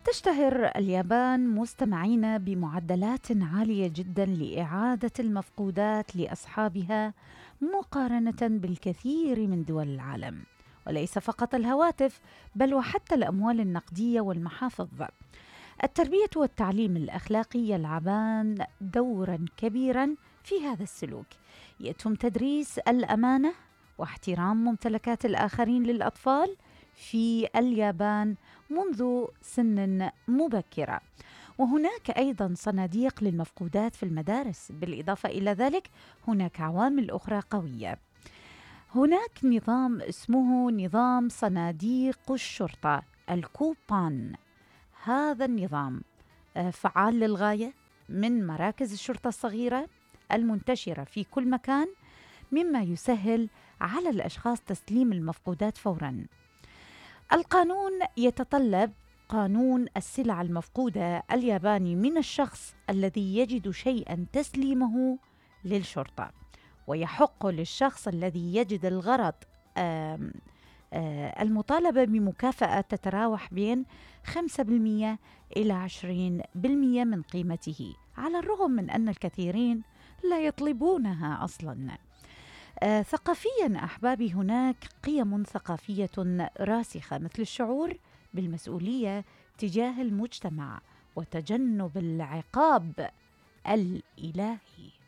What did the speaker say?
تشتهر اليابان مستمعين بمعدلات عالية جدا لإعادة المفقودات لأصحابها مقارنة بالكثير من دول العالم، وليس فقط الهواتف بل وحتى الأموال النقدية والمحافظ. التربية والتعليم الأخلاقي يلعبان دورا كبيرا في هذا السلوك. يتم تدريس الأمانة واحترام ممتلكات الآخرين للأطفال في اليابان منذ سن مبكرة، وهناك أيضا صناديق للمفقودات في المدارس. بالإضافة إلى ذلك هناك عوامل أخرى قوية. هناك نظام اسمه نظام صناديق الشرطة الكوبان. هذا النظام فعال للغاية من مراكز الشرطة الصغيرة المنتشرة في كل مكان، مما يسهل على الأشخاص تسليم المفقودات فوراً. القانون يتطلب قانون السلع المفقودة الياباني من الشخص الذي يجد شيئاً تسليمه للشرطة، ويحق للشخص الذي يجد الغرض المطالبة بمكافأة تتراوح بين 5% إلى 20% من قيمته، على الرغم من أن الكثيرين لا يطلبونها أصلاً. ثقافياً أحبابي، هناك قيم ثقافية راسخة مثل الشعور بالمسؤولية تجاه المجتمع وتجنب العقاب الإلهي.